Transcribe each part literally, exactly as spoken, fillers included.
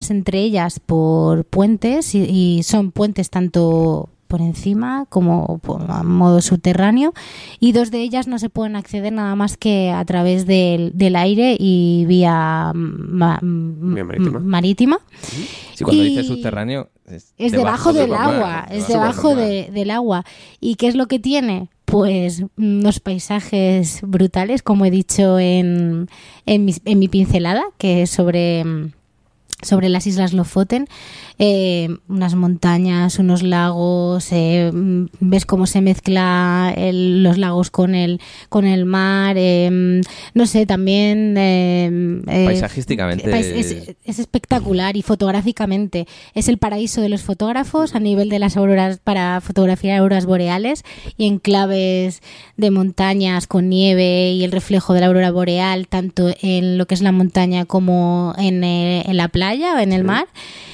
conectadas entre ellas por puentes y, y son puentes tanto por encima como por, a modo subterráneo, y dos de ellas no se pueden acceder nada más que a través del, del aire y vía, ma, vía marítima. marítima. Sí, cuando y dices subterráneo es, es debajo, debajo del agua, es debajo de, del agua. ¿Y qué es lo que tiene? Pues unos paisajes brutales, como he dicho en, en, mi, en mi pincelada, que es sobre, sobre las Islas Lofoten. Eh, unas montañas, unos lagos, eh, ves cómo se mezcla el, los lagos con el con el mar, eh, no sé, también eh, paisajísticamente eh, es, es espectacular, y fotográficamente es el paraíso de los fotógrafos a nivel de las auroras, para fotografiar auroras boreales y enclaves de montañas con nieve y el reflejo de la aurora boreal tanto en lo que es la montaña como en, eh, en la playa o en el mar.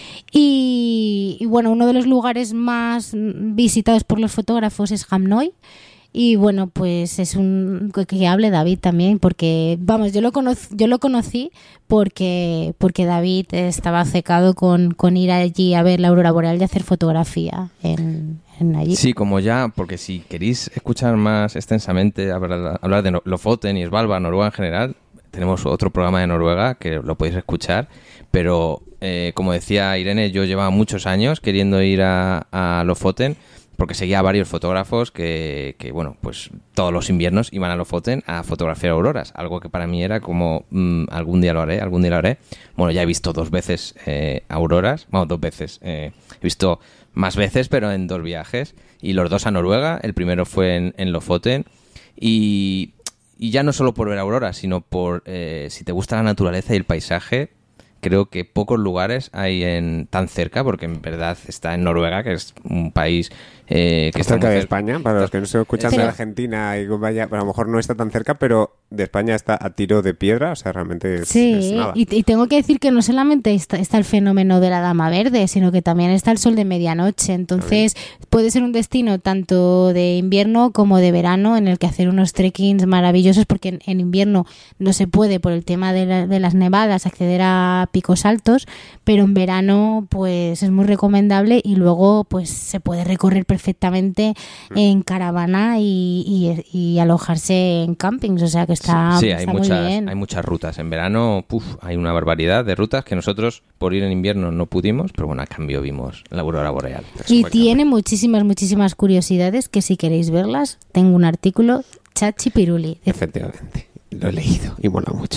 Y, y bueno, uno de los lugares más visitados por los fotógrafos es Hamnoi. Y bueno, pues es un que hable David también, porque vamos, yo lo conocí, yo lo conocí porque porque David estaba obcecado con, con ir allí a ver la aurora boreal y hacer fotografía en, en allí. Sí, como ya, porque si queréis escuchar más extensamente hablar, hablar de Lofoten y Svalbard, Noruega en general, tenemos otro programa de Noruega que lo podéis escuchar, pero eh, como decía Irene, yo llevaba muchos años queriendo ir a, a Lofoten porque seguía a varios fotógrafos que, que, bueno, pues todos los inviernos iban a Lofoten a fotografiar auroras, algo que para mí era como, mmm, algún día lo haré, algún día lo haré. Bueno, ya he visto dos veces eh, auroras, bueno, dos veces, eh, he visto más veces, pero en dos viajes, y los dos a Noruega. El primero fue en, en Lofoten, y... Y ya no solo por ver auroras, sino por eh, si te gusta la naturaleza y el paisaje, creo que pocos lugares hay en tan cerca, porque en verdad está en Noruega, que es un país eh, que está está cerca de cer- España, para los que no se escuchan Pero- de Argentina y vaya, a lo mejor no está tan cerca, pero de España está a tiro de piedra, o sea, realmente es, Sí, es nada. y, y tengo que decir que no solamente está, está el fenómeno de la Dama Verde, sino que también está el sol de medianoche. Entonces puede ser un destino tanto de invierno como de verano en el que hacer unos trekkings maravillosos, porque en, en invierno no se puede por el tema de, la, de las nevadas acceder a picos altos, pero en verano pues es muy recomendable, y luego pues se puede recorrer perfectamente en caravana y, y, y alojarse en campings, o sea que está, sí, está hay muy muchas, bien. hay muchas rutas. En verano, puf, hay una barbaridad de rutas que nosotros por ir en invierno no pudimos, pero bueno, a cambio vimos la aurora boreal. Y tiene muchísimas, muchísimas curiosidades que si queréis verlas, tengo un artículo Chachi Piruli. Efectivamente, lo he leído y mola mucho.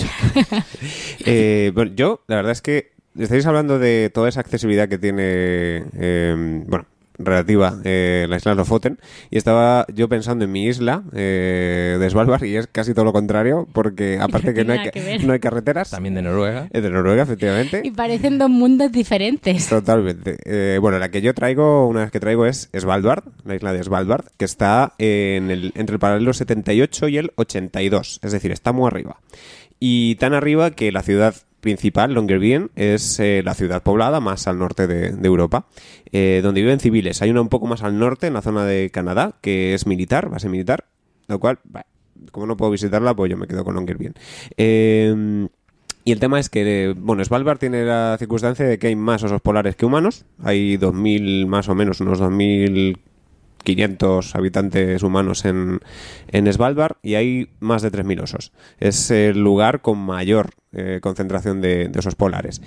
eh, bueno, yo, la verdad es que estáis hablando de toda esa accesibilidad que tiene, eh, bueno, relativa eh, la isla Lofoten, y estaba yo pensando en mi isla eh, de Svalbard, y es casi todo lo contrario, porque aparte que no hay, que no hay carreteras, También de Noruega. es de Noruega, efectivamente. Y parecen dos mundos diferentes. Totalmente. Eh, bueno, la que yo traigo, una vez que traigo es Svalbard, la isla de Svalbard, que está en el, entre el paralelo setenta y ocho y el ochenta y dos, es decir, está muy arriba. Y tan arriba que la ciudad principal, Longyearbyen, es eh, la ciudad poblada más al norte de, de Europa, eh, donde viven civiles. Hay una un poco más al norte, en la zona de Canadá, que es militar, base militar, lo cual, bah, como no puedo visitarla, pues yo me quedo con Longyearbyen. Eh... Y el tema es que, bueno, Svalbard tiene la circunstancia de que hay más osos polares que humanos. Hay dos mil, más o menos, unos dos mil quinientos habitantes humanos en, en Svalbard, y hay más de tres mil osos. Es el lugar con mayor eh, concentración de, de osos polares.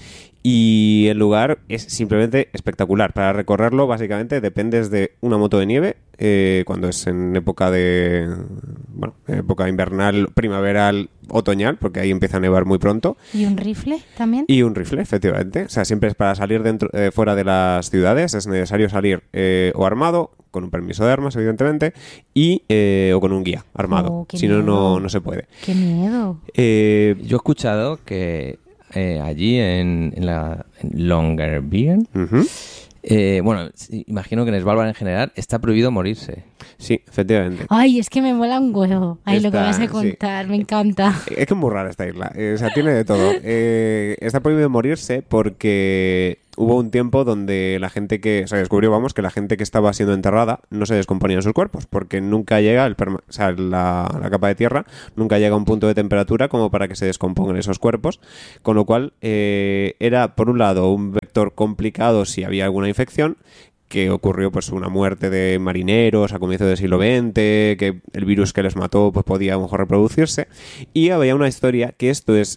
Y el lugar es simplemente espectacular. Para recorrerlo, básicamente, dependes de una moto de nieve, eh, cuando es en época de... bueno, época invernal, primaveral, otoñal, porque ahí empieza a nevar muy pronto. ¿Y un rifle también? Y un rifle, efectivamente. O sea, siempre es para salir dentro, eh, fuera de las ciudades, es necesario salir eh, o armado, con un permiso de armas, evidentemente, y eh, o con un guía armado. Oh, qué si no, no, miedo. no se puede. ¡Qué miedo! Eh, Yo he escuchado que eh, allí en, en la en Longyearbyen, uh-huh. eh, bueno, sí, imagino que en Svalbard en general está prohibido morirse. Sí, efectivamente. Ay, es que me mola un huevo. Ay, lo que Esta- vas a sí. contar, me encanta. Es que es muy rara esta isla. Eh, o sea, tiene de todo. Eh, está prohibido morirse porque hubo un tiempo donde la gente que... O sea, descubrió, vamos, que la gente que estaba siendo enterrada no se descomponía en sus cuerpos, porque nunca llega el perma- o sea, la, la capa de tierra nunca llega a un punto de temperatura como para que se descompongan esos cuerpos, con lo cual eh, era, por un lado, un vector concepto complicado si había alguna infección, que ocurrió pues una muerte de marineros a comienzos del siglo veinte, que el virus que les mató pues podía a lo mejor reproducirse, y había una historia que esto es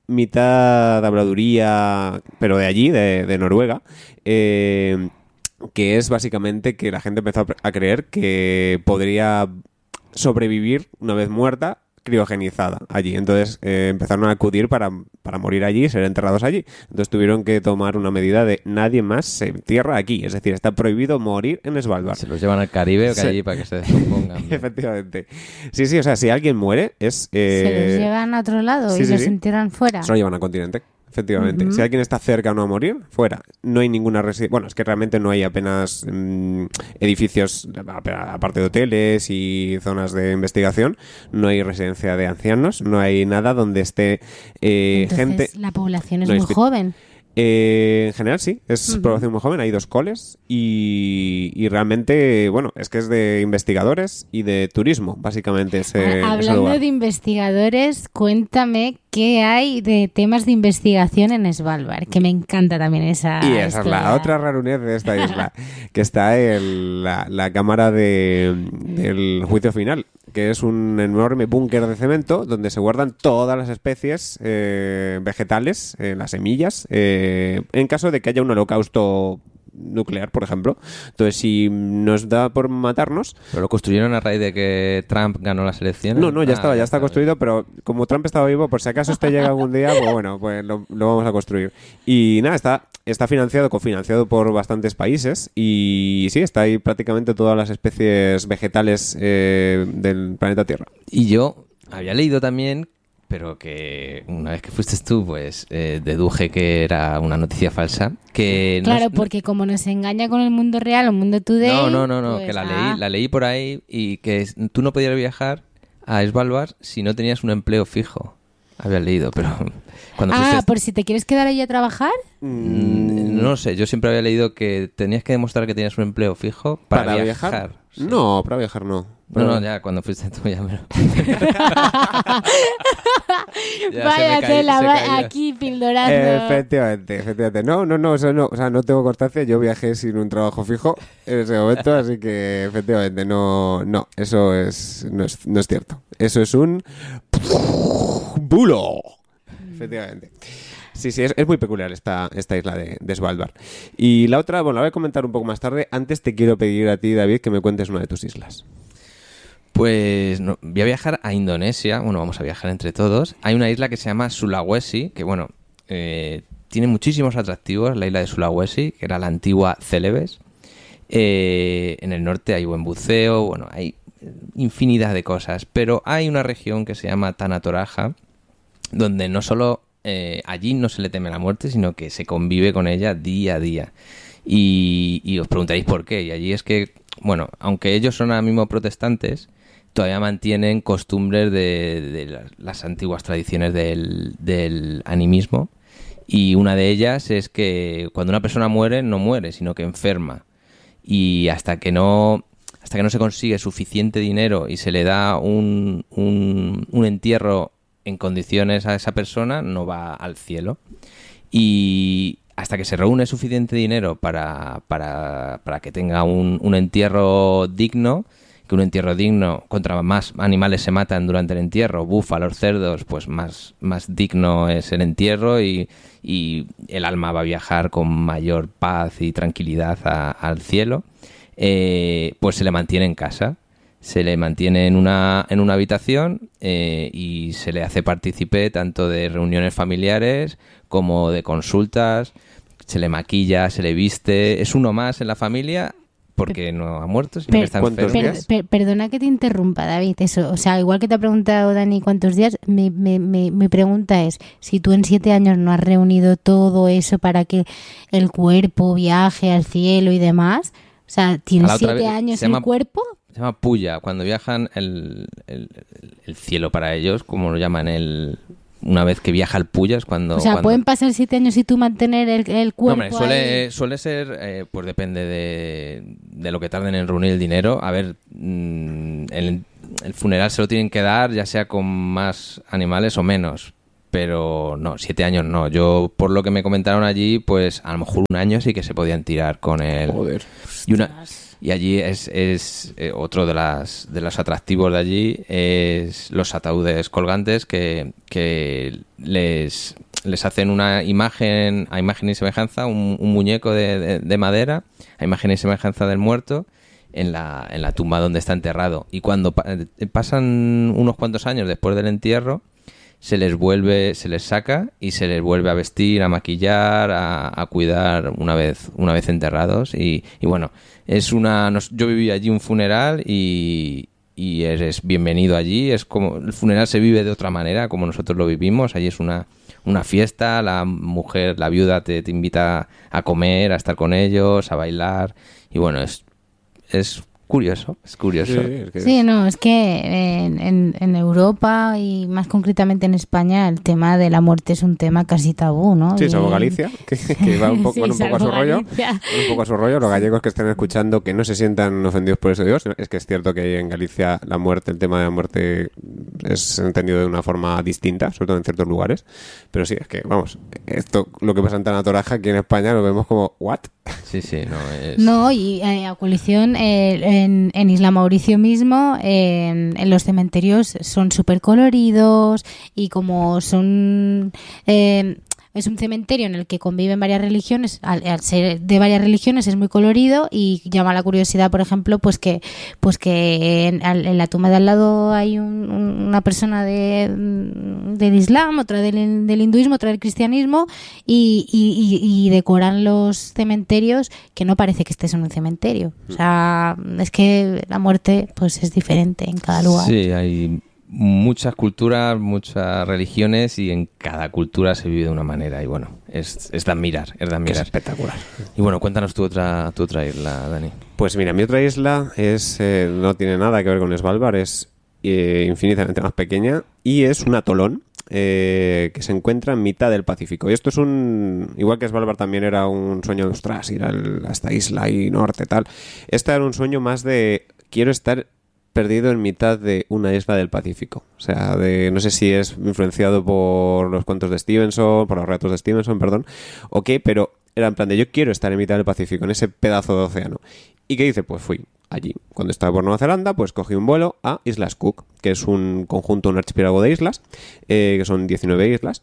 mitad habladuría, pero de allí, de, de Noruega, eh, que es básicamente que la gente empezó a, a creer que podría sobrevivir una vez muerta criogenizada allí. Entonces eh, empezaron a acudir para, para morir allí y ser enterrados allí. Entonces tuvieron que tomar una medida de nadie más se entierra aquí. Es decir, está prohibido morir en Svalbard. Se los llevan al Caribe o que Sí. allí para que se descompongan. Efectivamente. Sí, sí, o sea, si alguien muere es... eh, Se los llevan a otro lado sí, y sí, los sí. entierran fuera. Se lo llevan al continente. Efectivamente. Ujú. Si alguien está cerca o no a morir, fuera. No hay ninguna residencia. Bueno, es que realmente no hay apenas mm, edificios, aparte de hoteles y zonas de investigación, no hay residencia de ancianos, no hay nada donde esté eh, Entonces, gente. la población es no hay muy hospi- joven. Eh, en general sí, es Ujú. población muy joven, hay dos coles y, y realmente, bueno, es que es de investigadores y de turismo, básicamente ese, Ah, ese Hablando lugar. de investigadores, cuéntame qué hay de temas de investigación en Svalbard, que me encanta también esa Y esa es la historia. otra rarunez de esta isla, que está en la, la cámara de, del juicio final, que es un enorme búnker de cemento donde se guardan todas las especies eh, vegetales, eh, las semillas, eh, en caso de que haya un holocausto nuclear, por ejemplo. Entonces, si nos da por matarnos... ¿Pero lo construyeron a raíz de que Trump ganó las elecciones? No, no, ya Ah, estaba, ya está construido, pero como Trump estaba vivo, por si acaso este llega algún día, pues bueno, pues lo, lo vamos a construir. Y nada, está, está financiado, cofinanciado por bastantes países y sí, está ahí prácticamente todas las especies vegetales eh, del planeta Tierra. Y yo había leído también, pero que una vez que fuiste tú, pues eh, deduje que era una noticia falsa. Que no Claro, es- porque como nos engaña con el mundo real o mundo today... No, no, no, no, pues, que la ah, leí, la leí por ahí y que es- tú no podías viajar a Svalbard si no tenías un empleo fijo. Había leído, pero cuando Ah, fuiste... por si te quieres quedar ahí a trabajar. Mm, no lo sé, yo siempre había leído que tenías que demostrar que tenías un empleo fijo para, viajar. Sí. No, para viajar no. No, no, ya, cuando fuiste tú ya me lo... Ya se Vaya me caí- tela, se va- caía. aquí pildorando. Efectivamente, efectivamente. No, no, no, eso no, o sea, no tengo constancia. Yo viajé sin un trabajo fijo en ese momento, así que efectivamente no, no, eso es no es, no es cierto. Eso es un bulo. Efectivamente. Sí, sí, es, es muy peculiar esta, esta isla de, de Svalbard. Y la otra, bueno, la voy a comentar un poco más tarde. Antes te quiero pedir a ti, David, que me cuentes una de tus islas. Pues no, voy a viajar a Indonesia. Bueno, vamos a viajar entre todos. Hay una isla que se llama Sulawesi, que bueno, eh, tiene muchísimos atractivos. La isla de Sulawesi, que era la antigua Celebes. Eh, en el norte hay buen buceo, bueno, hay infinidad de cosas. Pero hay una región que se llama Tanah Toraja, donde no solo eh, allí no se le teme la muerte, sino que se convive con ella día a día. Y, y os preguntaréis por qué. Y allí es que, bueno, aunque ellos son ahora mismo protestantes, todavía mantienen costumbres de, de las, las antiguas tradiciones del, del animismo. Y una de ellas es que cuando una persona muere, no muere, sino que enferma. Y hasta que no... hasta que no se consigue suficiente dinero y se le da un, un, un entierro en condiciones a esa persona, no va al cielo. Y hasta que se reúne suficiente dinero para, para, para que tenga un, un entierro digno, que un entierro digno, contra más animales se matan durante el entierro, búfalos, cerdos, pues más, más digno es el entierro y, y el alma va a viajar con mayor paz y tranquilidad a, al cielo. Eh, pues se le mantiene en casa, se le mantiene en una, en una habitación eh, y se le hace partícipe tanto de reuniones familiares como de consultas, se le maquilla, se le viste, es uno más en la familia porque no ha muerto, sino Per- que está ¿cuántos enfermo. Per- días? per- perdona que te interrumpa, David. Eso, o sea, igual que te ha preguntado Dani cuántos días, mi, mi, mi, mi pregunta es, si tú en siete años no has reunido todo eso para que el cuerpo viaje al cielo y demás, o sea, A ¿tienes la otra siete vez años se el llama- cuerpo? Se llama puya, cuando viajan el, el, el cielo para ellos, como lo llaman el... Una vez que viaja el puya es cuando... O sea, cuando... ¿pueden pasar siete años y tú mantener el, el No, cuerpo hombre, suele, ahí? suele ser, eh, pues depende de, de lo que tarden en reunir el dinero. A ver, mm, el, el funeral se lo tienen que dar, ya sea con más animales o menos. pero no, siete años no. Yo, por lo que me comentaron allí, pues a lo mejor un año sí que se podían tirar con el... Joder. Y, una, y allí es, es eh, otro de las de los atractivos de allí, es los ataúdes colgantes que, que les, les hacen una imagen, a imagen y semejanza, un, un muñeco de, de, de madera, a imagen y semejanza del muerto, en la, en la tumba donde está enterrado. Y cuando pa- pasan unos cuantos años después del entierro, se les vuelve, se les saca y se les vuelve a vestir, a maquillar, a, a cuidar una vez, una vez enterrados. Y, y bueno, es una, nos, yo viví allí un funeral y, y eres bienvenido allí. Es como, el funeral se vive de otra manera, como nosotros lo vivimos. Allí es una, una fiesta, la mujer, la viuda te, te invita a comer, a estar con ellos, a bailar. Y bueno, es, es curioso, es curioso. Sí, es que Sí, es- no, es que en, en, en Europa y más concretamente en España el tema de la muerte es un tema casi tabú, ¿no? Sí, Y- salvo Galicia, que, que va un poco, Sí, van un poco a su salvo rollo. Galicia. Van un poco a su rollo. Los gallegos que estén escuchando que no se sientan ofendidos por eso, Dios. Es que es cierto que en Galicia la muerte, el tema de la muerte es entendido de una forma distinta, sobre todo en ciertos lugares. Pero sí, es que, vamos, esto, lo que pasa en Tanatoraja aquí en España lo vemos como, ¿what? Sí, sí, no es... No, y eh, a coalición eh, en, en Isla Mauricio mismo, eh, en los cementerios son súper coloridos y como son... eh, es un cementerio en el que conviven varias religiones, al, al ser de varias religiones es muy colorido y llama la curiosidad, por ejemplo, pues que pues que en, al- en la tumba de al lado hay un- un- una persona de, del Islam, otra del, del hinduismo, otra del cristianismo y, y, y- y decoran los cementerios que no parece que estés en un cementerio. O sea, es que la muerte pues es diferente en cada lugar. Sí, hay muchas culturas, muchas religiones y en cada cultura se vive de una manera y bueno, es, es de admirar, es de Que es admirar. espectacular. Y bueno, cuéntanos tu otra, tu otra isla, Dani. Pues mira, mi otra isla es eh, no tiene nada que ver con Svalbard, es eh, infinitamente más pequeña y es un atolón eh, que se encuentra en mitad del Pacífico. Y esto es un... Igual que Svalbard también era un sueño de ostras, ir al- a esta isla y norte, tal. Este era un sueño más de quiero estar perdido en mitad de una isla del Pacífico. O sea, de no sé si es influenciado por los cuentos de Stevenson, por los relatos de Stevenson, perdón, o qué, pero era en plan de yo quiero estar en mitad del Pacífico, en ese pedazo de océano. ¿Y qué hice? Pues fui allí. Cuando estaba por Nueva Zelanda, pues cogí un vuelo a Islas Cook, que es un conjunto, un archipiélago de islas, eh, que son diecinueve islas,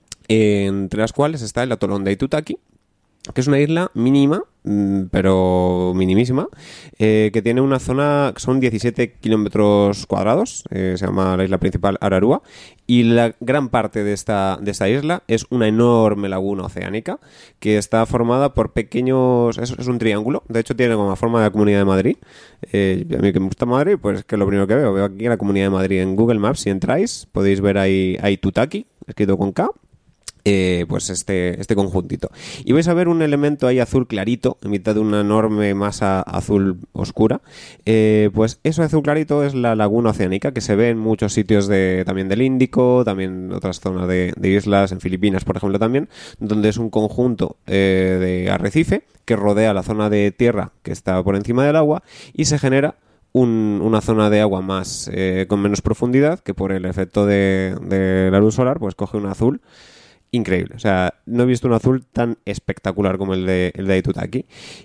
eh, entre las cuales está el atolón de Aitutaki, que es una isla mínima, mm, pero minimísima, eh, que tiene una zona que son diecisiete kilómetros cuadrados, eh, se llama la isla principal Ararua, y la gran parte de esta, de esta isla es una enorme laguna oceánica que está formada por pequeños... Es, es un triángulo, de hecho tiene como la forma de la Comunidad de Madrid. Eh, a mí que me gusta Madrid, pues que es lo primero que veo. Veo aquí la Comunidad de Madrid en Google Maps, si entráis podéis ver ahí Aitutaki, escrito con K. Eh, pues este, este conjuntito. Y vais a ver un elemento ahí azul clarito, en mitad de una enorme masa azul oscura. Eh, pues eso azul clarito es la laguna oceánica que se ve en muchos sitios de, también del Índico, también en otras zonas de, de islas, en Filipinas, por ejemplo, también, donde es un conjunto eh, de arrecife que rodea la zona de tierra que está por encima del agua y se genera Un, una zona de agua más eh, con menos profundidad que por el efecto de, de la luz solar pues coge un azul increíble. O sea, no he visto un azul tan espectacular como el de, el de Aitutaki.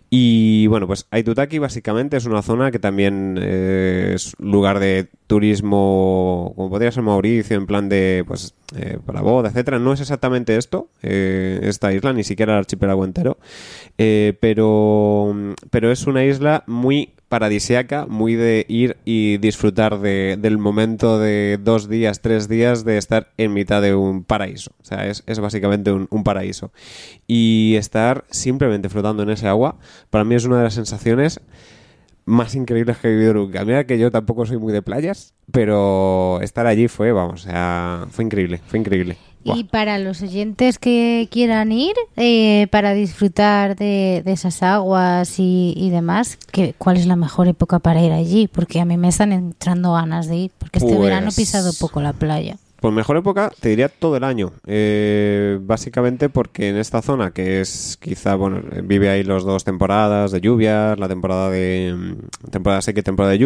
Y bueno, pues Aitutaki básicamente es una zona que también eh, es lugar de turismo, como podría ser Mauricio, en plan de, pues, eh, para boda, etcétera. No es exactamente esto, eh, esta isla, ni siquiera el archipiélago entero. Eh, pero, pero es una isla muy paradisiaca, muy de ir y disfrutar de, del momento de dos días, tres días de estar en mitad de un paraíso. O sea, es, es básicamente un, un paraíso. Y estar simplemente flotando en ese agua, para mí es una de las sensaciones más increíbles que he vivido nunca. Mira que yo tampoco soy muy de playas, pero estar allí fue, vamos, o sea, fue increíble, fue increíble. Buah. Y para los oyentes que quieran ir, eh, para disfrutar de, de esas aguas y, y demás, ¿qué, ¿cuál es la mejor época para ir allí? Porque a mí me están entrando ganas de ir, porque este Pues- verano he pisado poco la playa. Pues mejor época te diría todo el año, eh, básicamente porque en esta zona que es quizá, bueno, vive ahí las dos temporadas de lluvias, la temporada de mm, temporada seca y temporada de lluvias,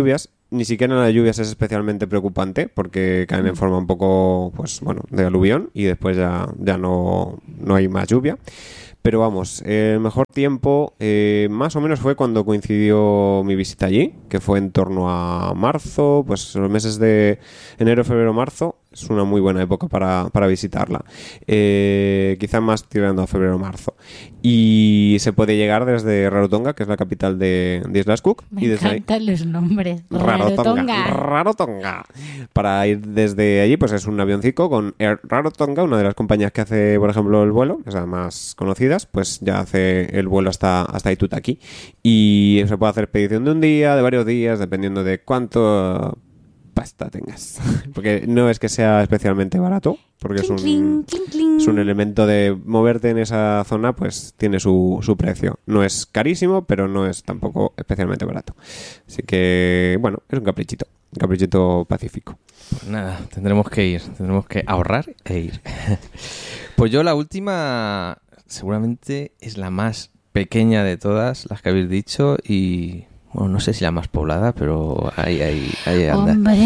ni siquiera en las lluvias es especialmente preocupante porque caen en forma un poco, pues bueno, de aluvión y después ya, ya no, no hay más lluvia. Pero vamos, el mejor tiempo eh, más o menos fue cuando coincidió mi visita allí, que fue en torno a marzo, pues los meses de enero, febrero, marzo. Es una muy buena época para, para visitarla. Eh, quizá más tirando a febrero-marzo. Y se puede llegar desde Rarotonga, que es la capital de, de Islas Cook. Me y desde encantan ahí... los nombres. Rarotonga. Rarotonga. Para ir desde allí, pues es un avioncito con Air Rarotonga, una de las compañías que hace, por ejemplo, el vuelo, que es las más conocidas, pues ya hace el vuelo hasta, hasta Itutaki. Y se puede hacer expedición de un día, de varios días, dependiendo de cuánto pasta tengas. Porque no es que sea especialmente barato, porque es un, Cling, cling, cling. es un elemento de moverte en esa zona, pues tiene su, su precio. No es carísimo, pero no es tampoco especialmente barato. Así que, bueno, es un caprichito, un caprichito pacífico. Pues nada, tendremos que ir, tendremos que ahorrar e ir. Pues yo la última seguramente es la más pequeña de todas las que habéis dicho y... Bueno, no sé si la más poblada, pero ahí, ahí, ahí anda. ¡Hombre!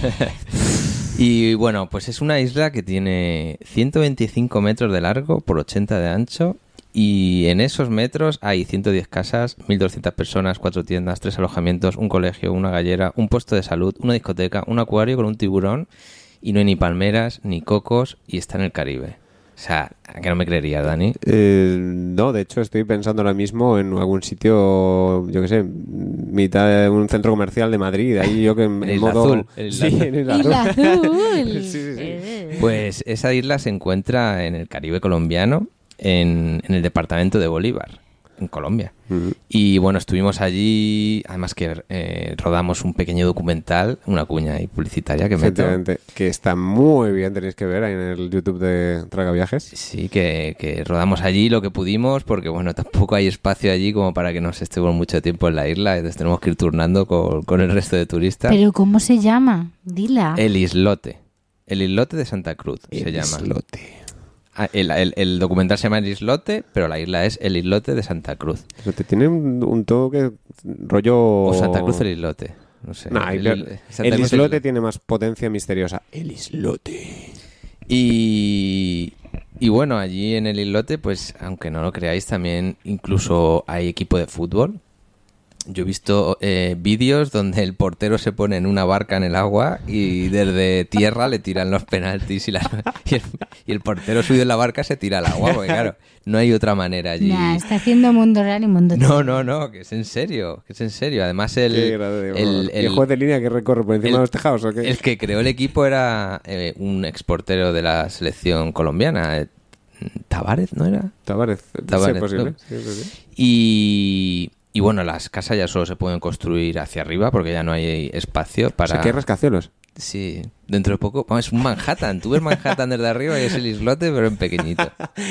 Y bueno, pues es una isla que tiene ciento veinticinco metros de largo por ochenta de ancho y en esos metros hay ciento diez casas, mil doscientas personas, cuatro tiendas, tres alojamientos, un colegio, una gallera, un puesto de salud, una discoteca, un acuario con un tiburón y no hay ni palmeras ni cocos y está en el Caribe. O sea, ¿a qué no me creerías, Dani? Eh, no, de hecho estoy pensando ahora mismo en algún sitio, yo qué sé, mitad de un centro comercial de Madrid, ahí yo que en, El en Isla modo... Azul, el Isla Sí, Azul. en Isla ¡Isla Azul. Azul! Sí, sí, sí. Eh. Pues esa isla se encuentra en el Caribe colombiano, en, en el departamento de Bolívar, en Colombia. Mm. Y bueno, estuvimos allí, además que eh, rodamos un pequeño documental, una cuña ahí publicitaria que meto. Efectivamente, que está muy bien, tenéis que ver ahí en el YouTube de Traga Viajes. Sí, que, que rodamos allí lo que pudimos, porque bueno, tampoco hay espacio allí como para que nos estemos mucho tiempo en la isla, entonces tenemos que ir turnando con, con el resto de turistas. ¿Pero cómo se llama? Dila. El Islote, el Islote de Santa Cruz se El llama. Islote. Ah, El, el, el documental se llama El Islote, pero la isla es El Islote de Santa Cruz. Pero te tiene un, un toque rollo... O Santa Cruz el Islote, no sé. Nah, el, el, Santa el Cruz islote tiene más potencia misteriosa. El islote. Y, y bueno, allí en el islote, pues aunque no lo creáis, también incluso hay equipo de fútbol. Yo he visto eh, vídeos donde el portero se pone en una barca en el agua y desde tierra le tiran los penaltis y, la, y, el, y el portero subido en la barca se tira al agua, porque claro, no hay otra manera allí. Nah, está haciendo mundo real y mundo No, no, no, que es en serio, que es en serio. Además el... Qué grande, el, ¿Y el juez de línea que recorre por encima el- de los tejados o qué? el que creó el equipo era eh, un exportero de la selección colombiana, eh, Tavares, ¿no era? Tavares. Tavares, ¿Es posible? ¿no? Sí, sí, sí. Y, y bueno, las casas ya solo se pueden construir hacia arriba porque ya no hay espacio O para... sea, que hay rascacielos. Sí, dentro de poco... Vamos, es un Manhattan. Tú ves Manhattan desde arriba y es el islote, pero en pequeñito.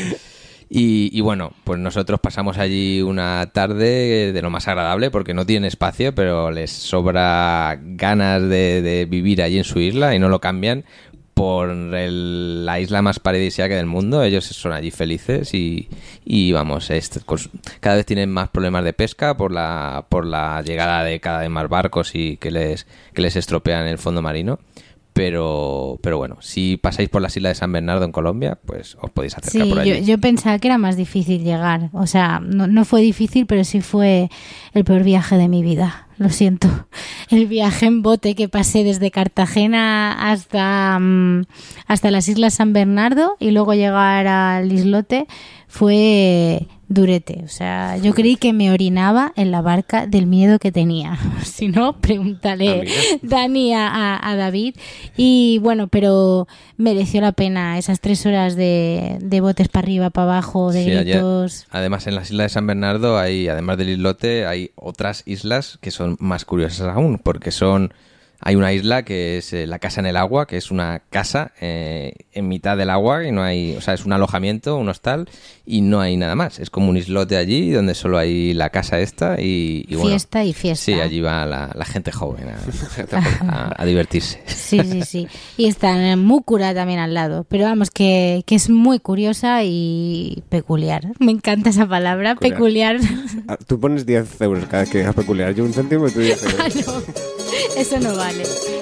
Y, y bueno, pues nosotros pasamos allí una tarde de lo más agradable porque no tienen espacio, pero les sobra ganas de, de vivir allí en su isla y no lo cambian por el- la isla más paradisíaca del mundo. Ellos son allí felices y, y vamos, est- cons- cada vez tienen más problemas de pesca por la, por la llegada de cada vez más barcos y que les, que les estropean el fondo marino. Pero, pero bueno, si pasáis por las islas de San Bernardo en Colombia, pues os podéis acercar Sí, por allí. yo, yo pensaba que era más difícil llegar. O sea, no, no fue difícil, pero sí fue el peor viaje de mi vida. Lo siento. El viaje en bote que pasé desde Cartagena hasta, mm, hasta las Islas San Bernardo y luego llegar al islote fue durete. O sea, yo creí que me orinaba en la barca del miedo que tenía. Si no, pregúntale, Ah, mira. Dani, a, a- a David. Y bueno, pero mereció la pena esas tres horas de, de botes para arriba, para abajo, de Sí, ayer- gritos. además, en las islas de San Bernardo, hay, además del islote, hay otras islas que son más curiosas aún, porque son... Hay una isla que es eh, la Casa en el Agua, que es una casa eh, en mitad del agua y no hay, o sea, es un alojamiento, un hostal y no hay nada más. Es como un islote allí donde solo hay la casa esta y, y bueno, Fiesta y fiesta. sí, allí va la, la gente joven a, a- a divertirse. Sí, sí, sí. Y está en Múcura también al lado. Pero vamos, que, que es muy curiosa y peculiar. Me encanta esa palabra, Peculiar. peculiar. Ah, Tú pones diez euros cada vez que digas peculiar. Yo un céntimo y tú diez euros. Ah, no. Eso no vale.